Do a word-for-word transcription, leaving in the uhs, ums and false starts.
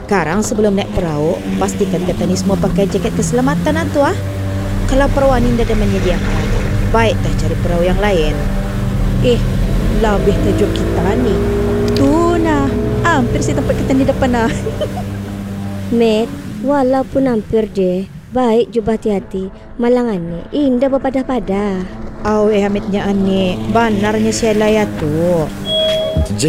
Sekarang sebelum naik perahu, pastikan kata ni semua pakai jaket keselamatan lah tu ah. Kalau perahu ni dah ada menyediakan, baik dah cari perahu yang lain. Eh, lebih tajuk kita ni. Tu nah, hampir si tempat kita ni depan nah. Mat, walaupun hampir deh, baik juga hati-hati. Malangan ni indah berpadah-padah. Awe hamitnya ani, banarnya si Alaya tu.